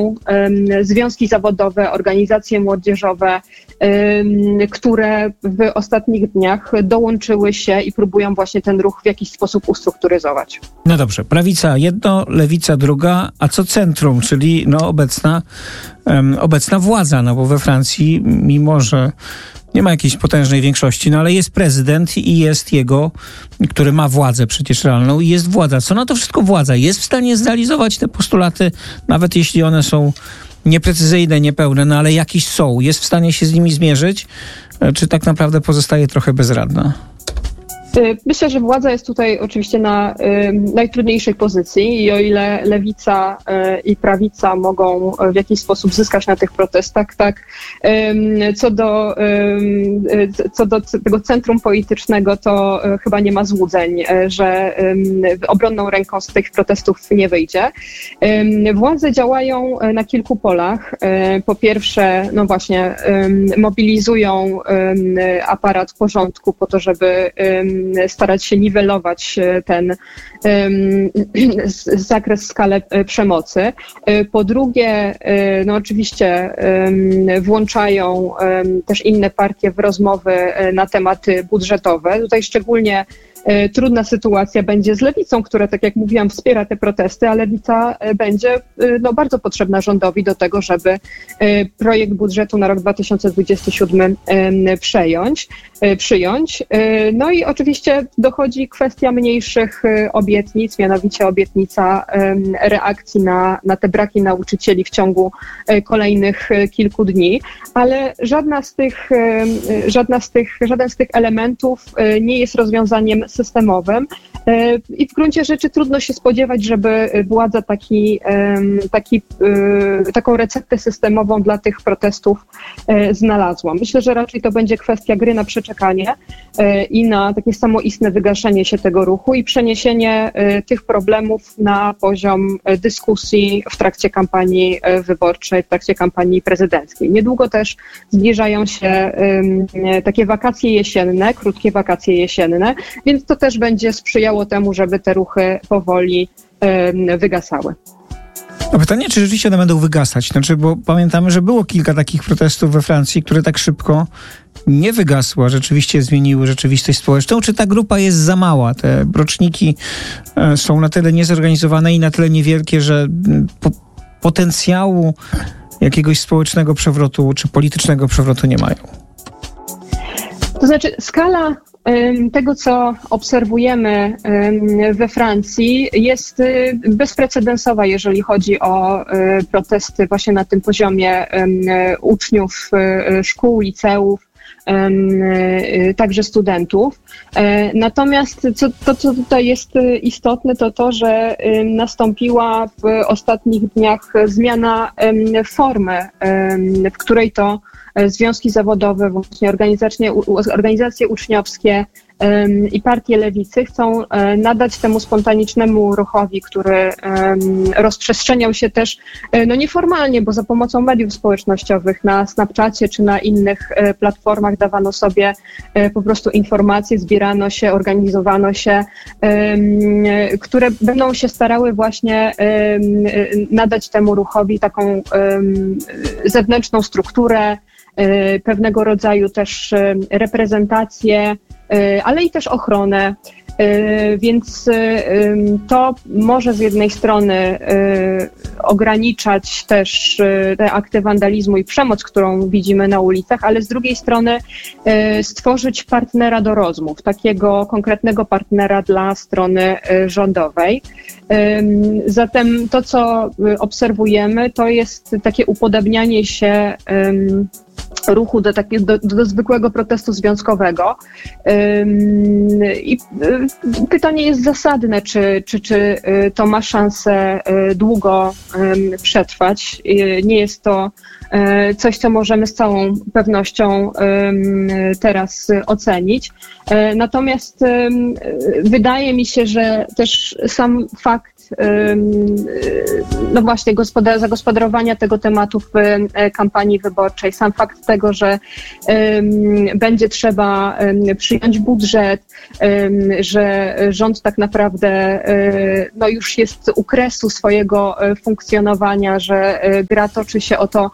są związki zawodowe, organizacje młodzieżowe, które w ostatnich dniach dołączyły się i próbują właśnie ten ruch w jakiś sposób ustrukturyzować. No dobrze, prawica jedno, lewica druga, a co centrum, czyli obecna władza, no bo we Francji, mimo że nie ma jakiejś potężnej większości, no ale jest prezydent i jest jego, który ma władzę przecież realną i jest władza. Co na to wszystko władza? Jest w stanie zrealizować te postulaty, nawet jeśli one są nieprecyzyjne, niepełne, no ale jakieś są. Jest w stanie się z nimi zmierzyć? Czy tak naprawdę pozostaje trochę bezradna? Myślę, że władza jest tutaj oczywiście na najtrudniejszej pozycji i o ile lewica i prawica mogą w jakiś sposób zyskać na tych protestach, tak co do tego centrum politycznego, to chyba nie ma złudzeń, że obronną ręką z tych protestów nie wyjdzie. Władze działają na kilku polach. Po pierwsze, no właśnie, mobilizują aparat porządku po to, żeby starać się niwelować ten zakres, skalę przemocy. Po drugie, no oczywiście włączają też inne partie w rozmowy na tematy budżetowe. Tutaj szczególnie trudna sytuacja będzie z lewicą, która, tak jak mówiłam, wspiera te protesty, a lewica będzie bardzo potrzebna rządowi do tego, żeby projekt budżetu na rok 2027 przyjąć. No i oczywiście dochodzi kwestia mniejszych obietnic, mianowicie obietnica reakcji na te braki nauczycieli w ciągu kolejnych kilku dni, ale żaden z tych elementów nie jest rozwiązaniem systemowym i w gruncie rzeczy trudno się spodziewać, żeby władza taką receptę systemową dla tych protestów znalazła. Myślę, że raczej to będzie kwestia gry na przeczekanie i na takie samoistne wygaszenie się tego ruchu i przeniesienie tych problemów na poziom dyskusji w trakcie kampanii wyborczej, w trakcie kampanii prezydenckiej. Niedługo też zbliżają się takie wakacje jesienne, krótkie wakacje jesienne, więc to też będzie sprzyjało temu, żeby te ruchy powoli wygasały. A pytanie, czy rzeczywiście one będą wygasać? Znaczy, bo pamiętamy, że było kilka takich protestów we Francji, które tak szybko nie wygasły, a rzeczywiście zmieniły rzeczywistość społeczną. Czy ta grupa jest za mała? Te roczniki są na tyle niezorganizowane i na tyle niewielkie, że potencjału jakiegoś społecznego przewrotu czy politycznego przewrotu nie mają? To znaczy, skala tego, co obserwujemy we Francji, jest bezprecedensowa, jeżeli chodzi o protesty właśnie na tym poziomie uczniów szkół, liceów, także studentów. Natomiast co tutaj jest istotne, to to, że nastąpiła w ostatnich dniach zmiana formy, w której to związki zawodowe, właśnie organizacje uczniowskie i partie lewicy chcą nadać temu spontanicznemu ruchowi, który rozprzestrzeniał się też nieformalnie, bo za pomocą mediów społecznościowych na Snapchacie czy na innych platformach dawano sobie po prostu informacje, zbierano się, organizowano się, które będą się starały właśnie nadać temu ruchowi taką zewnętrzną strukturę, pewnego rodzaju też reprezentację, ale i też ochronę. Więc to może z jednej strony ograniczać też te akty wandalizmu i przemoc, którą widzimy na ulicach, ale z drugiej strony stworzyć partnera do rozmów, takiego konkretnego partnera dla strony rządowej. Zatem to, co obserwujemy, to jest takie upodabnianie się ruchu do zwykłego protestu związkowego. I pytanie jest zasadne, czy to ma szansę długo przetrwać. Nie jest to coś, co możemy z całą pewnością teraz ocenić. Natomiast wydaje mi się, że też sam fakt no właśnie zagospodarowania tego tematu w kampanii wyborczej. Sam fakt tego, że będzie trzeba przyjąć budżet, że rząd tak naprawdę no już jest u kresu swojego funkcjonowania, że gra toczy się o to,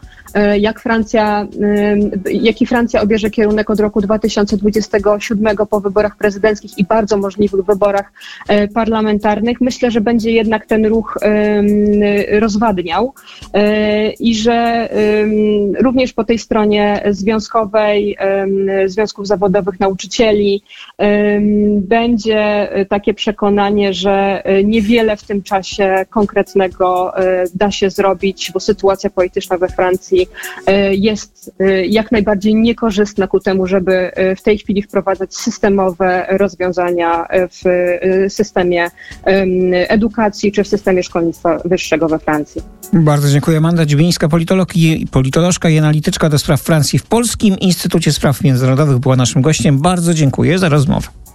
jaki Francja obierze kierunek od roku 2027 po wyborach prezydenckich i bardzo możliwych wyborach parlamentarnych. Myślę, że będzie jednak ten ruch rozwadniał i że również po tej stronie związkowej, związków zawodowych nauczycieli będzie takie przekonanie, że niewiele w tym czasie konkretnego da się zrobić, bo sytuacja polityczna we Francji jest jak najbardziej niekorzystna ku temu, żeby w tej chwili wprowadzać systemowe rozwiązania w systemie edukacji czy w systemie szkolnictwa wyższego we Francji. Bardzo dziękuję. Amanda Dziubińska, politolożka i analityczka do spraw Francji w Polskim Instytucie Spraw Międzynarodowych była naszym gościem. Bardzo dziękuję za rozmowę.